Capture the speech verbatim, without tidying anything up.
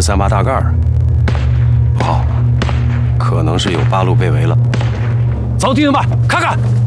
三八大盖儿。不好，可能是有八路被围了。走，弟兄们，看看。